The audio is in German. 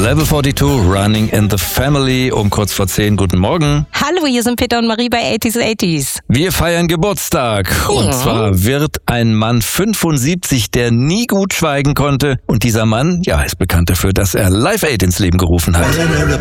Level 42, Running in the Family, um kurz vor 10. Guten Morgen. Hallo, hier sind Peter und Marie bei 80s 80s. Wir feiern Geburtstag. Und zwar wird ein Mann 75, der nie gut schweigen konnte. Und dieser Mann, ist bekannt dafür, dass er Live Aid ins Leben gerufen hat.